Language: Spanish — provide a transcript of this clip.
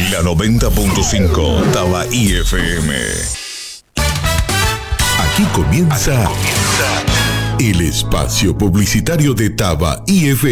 La 90.5 Tabaí FM. Aquí comienza el espacio publicitario de Tabaí FM.